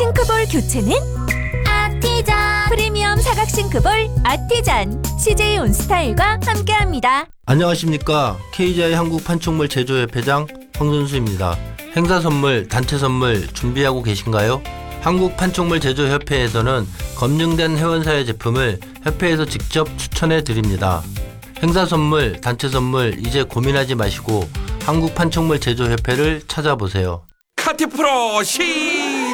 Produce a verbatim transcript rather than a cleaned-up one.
싱크볼 교체는 아티잔. 프리미엄 사각 싱크볼 아티잔. 씨제이 온스타일과 함께합니다. 안녕하십니까. 케이지아이 한국 판촉물 제조협회장 황선수입니다. 행사 선물, 단체 선물 준비하고 계신가요? 한국 판촉물 제조협회에서는 검증된 회원사의 제품을 협회에서 직접 추천해 드립니다. 행사 선물, 단체 선물 이제 고민하지 마시고 한국 판촉물 제조협회를 찾아보세요. 카티 프로 시